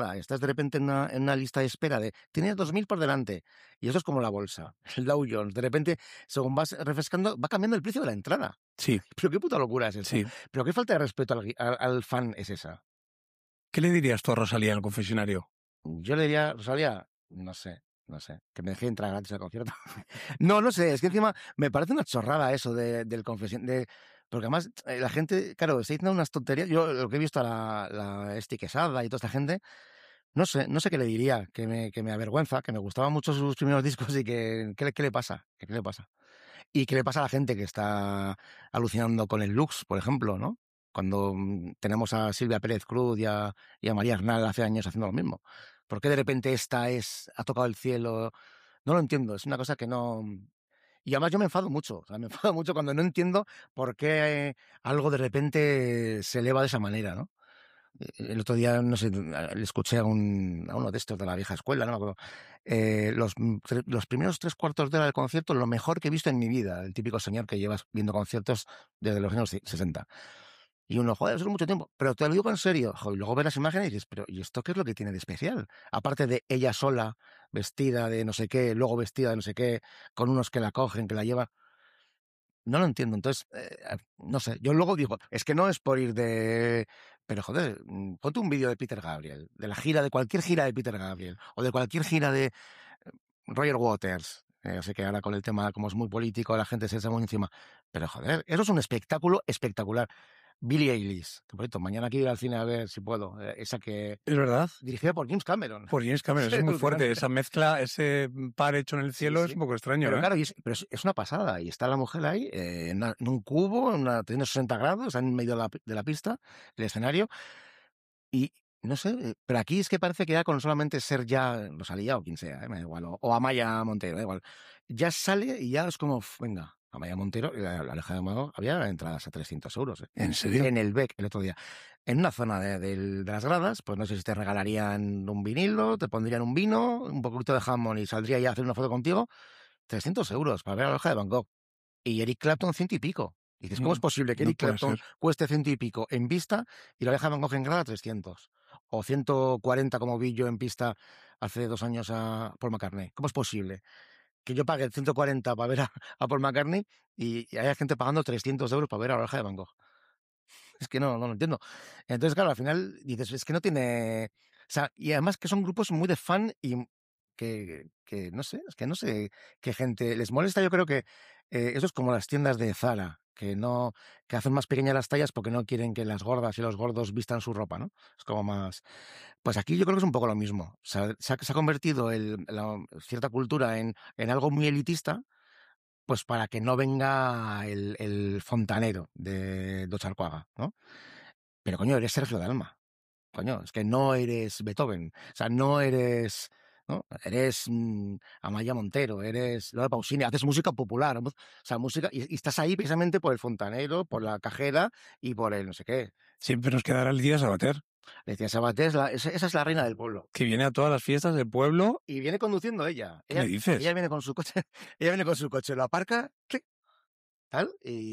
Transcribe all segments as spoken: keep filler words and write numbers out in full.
Estás de repente en una, en una lista de espera de tienes dos mil por delante y eso es como la bolsa, el Dow Jones. De repente, según vas refrescando, va cambiando el precio de la entrada. Sí. Pero qué puta locura es esa. Sí. Pero qué falta de respeto al, al, al fan es esa. ¿Qué le dirías tú a Rosalía en el confesionario? Yo le diría, Rosalía, no sé, no sé, que me deje entrar gratis al concierto. no, no sé, es que encima me parece una chorrada eso de, del confesionario. De, porque además eh, la gente, claro, está diciendo unas tonterías. Yo lo que he visto a la, la Esti Quesada y toda esta gente, no sé, no sé qué le diría, que me, que me avergüenza, que me gustaban mucho sus primeros discos y que, ¿qué, qué le pasa? ¿Qué, ¿Qué le pasa? Y qué le pasa a la gente que está alucinando con el Lux, por ejemplo, ¿no? Cuando tenemos a Silvia Pérez Cruz y a, y a María Arnal hace años haciendo lo mismo. ¿Por qué de repente esta es, ha tocado el cielo? No lo entiendo, es una cosa que no... Y además yo me enfado mucho, o sea, me enfado mucho cuando no entiendo por qué algo de repente se eleva de esa manera, ¿no? El otro día, no sé, le escuché a, un, a uno de estos de la vieja escuela, no me acuerdo. Eh, los, los primeros tres cuartos de hora del concierto, lo mejor que he visto en mi vida, el típico señor que llevas viendo conciertos desde los años sesenta. Y uno, joder, eso es mucho tiempo. Pero te lo digo en serio. Joder, y luego ves las imágenes y dices, pero ¿y esto qué es lo que tiene de especial? Aparte de ella sola, vestida de no sé qué, luego vestida de no sé qué, con unos que la cogen, que la llevan. No lo entiendo. Entonces, eh, no sé. Yo luego digo, es que no es por ir de... Pero joder, ponte un vídeo de Peter Gabriel, de la gira, de cualquier gira de Peter Gabriel, o de cualquier gira de Roger Waters. Eh, yo sé que ahora con el tema, como es muy político, la gente se echa muy encima. Pero joder, eso es un espectáculo espectacular. Billie Eilish, que por cierto, mañana quiero ir al cine a ver si puedo. Eh, esa que... Es verdad. Dirigida por James Cameron. Por James Cameron, es muy fuerte. Esa mezcla, ese par hecho en el cielo sí, sí. es un poco extraño. Pero ¿eh? claro, y es, pero es, es una pasada. Y está la mujer ahí, eh, en, una, en un cubo, en una, trescientos sesenta grados, en medio de la, de la pista, el escenario. Y no sé, pero aquí es que parece que ya con solamente ser ya Rosalía o quien sea, eh, me da igual, o, o Amaya Montero, da igual. Ya sale y ya es como, venga, Amaya Montero, la, la Aleja de Amado, había entradas a trescientos euros. ¿eh? ¿En serio? En el B E C el otro día. En una zona de, de, de las gradas, pues no sé si te regalarían un vinilo, te pondrían un vino, un poquito de jamón y saldría ya a hacer una foto contigo. trescientos euros para ver a la Aleja de Van Gogh. Y Eric Clapton, ciento y pico. Y dices, ¿cómo es posible que Eric no Clapton ser. cueste ciento y pico en vista y la Aleja de Van Gogh en grada trescientos? O ciento cuarenta como vi yo en pista hace dos años a Paul McCartney. ¿Cómo es posible que yo pague ciento cuarenta para ver a, a Paul McCartney y, y haya gente pagando trescientos euros para ver a la Aleja de Van Gogh? Es que no, no lo entiendo. Entonces, claro, al final dices, es que no tiene... O sea, y además que son grupos muy de fan y que, que no sé, es que no sé qué gente les molesta. Yo creo que eh, eso es como las tiendas de Zara, que no, que hacen más pequeñas las tallas porque no quieren que las gordas y los gordos vistan su ropa, ¿no? Es como más... Pues aquí yo creo que es un poco lo mismo. O sea, se ha, se ha convertido el, la, cierta cultura en, en algo muy elitista, pues para que no venga el, el fontanero de Docharcoaga, ¿no? Pero coño, eres Sergio Dalma. Coño, es que no eres Beethoven. O sea, no eres... ¿no? Eres mmm, Amaya Montero, eres Laura Pausini, haces música popular, o sea, música, y, y estás ahí precisamente por el fontanero, por la cajera y por el no sé qué. Siempre nos quedará Lidia Sabater. Lidia Sabater, es la, esa, esa es la reina del pueblo. Que viene a todas las fiestas del pueblo. Y viene conduciendo ella. ¿Qué ella, me dices? Ella viene con su coche, ella viene con su coche, lo aparca, clic, tal,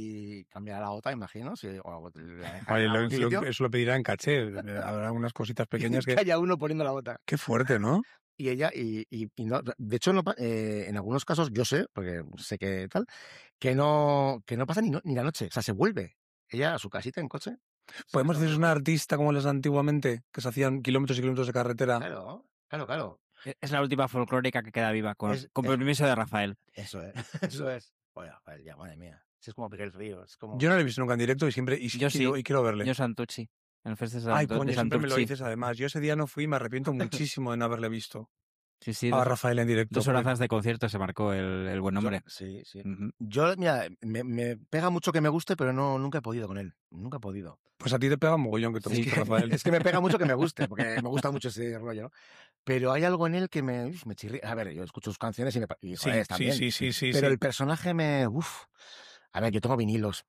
y cambia la gota, imagino. Si, o la Vale, lo, lo, eso lo pedirá en caché. Habrá unas cositas pequeñas que... que haya uno poniendo la bota. Qué fuerte, ¿no? Y ella, y, y, y no, de hecho, no, eh, en algunos casos yo sé, porque sé que tal, que no, que no pasa ni, no, ni la noche, o sea, se vuelve ella a su casita en coche. ¿Podemos decir una artista como las de antiguamente, que se hacían kilómetros y kilómetros de carretera? Claro, claro, claro. Es la última folclórica que queda viva, con, es, con es, permiso de Rafael. Eso es, eso es. Oye, Rafael, ya, madre mía. Es como Miguel Ríos. Como... Yo no lo he visto nunca en directo y siempre y, yo quiero, sí, y quiero verle. Yo Santucci. En el festival Ay, coño, siempre me lo dices además. Yo ese día no fui y me arrepiento muchísimo de no haberle visto. Sí, sí. A dos, Rafael en directo. Dos horas porque... de concierto se marcó el, el buen hombre. Yo, sí, sí. Uh-huh. Yo, mira, me, me pega mucho que me guste, pero no nunca he podido con él. Nunca he podido. Pues a ti te pega mogollón que te guste, sí, Rafael. Es que me pega mucho que me guste, porque me gusta mucho ese rollo, ¿no? Pero hay algo en él que me, uf, me chirría. A ver, yo escucho sus canciones y me y, sí, joder, también. Sí, sí, sí, sí. Pero sí. el personaje me... Uf. A ver, yo tengo vinilos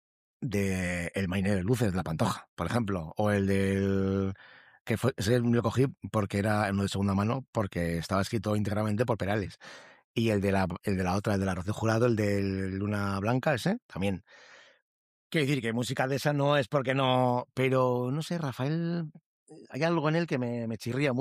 de El Mainero de Luces, de La Pantoja, por ejemplo, o el del... que fue, ese lo cogí porque era uno de segunda mano, porque estaba escrito íntegramente por Perales. Y el de la, el de la otra, el del Arroz de Jurado, el de Luna Blanca, ese, también. Quiero decir que música de esa no es porque no, pero no sé, Rafael, hay algo en él que me, me chirría mucho.